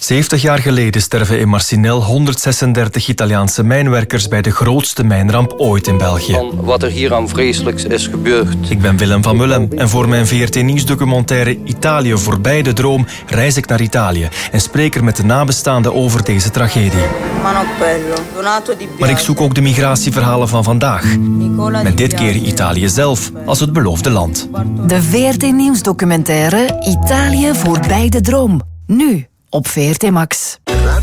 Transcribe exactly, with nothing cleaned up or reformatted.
zeventig jaar geleden sterven in Marcinelle honderdzesendertig Italiaanse mijnwerkers bij de grootste mijnramp ooit in België. Van wat er hier aan vreselijks is gebeurd. Ik ben Willem van Mullen en voor mijn V R T Nieuwsdocumentaire Italië voorbij de droom reis ik naar Italië en spreek er met de nabestaanden over deze tragedie. Maar ik zoek ook de migratieverhalen van vandaag. Met dit keer Italië zelf als het beloofde land. De V R T Nieuwsdocumentaire Italië voorbij de droom. Nu op V R T Max.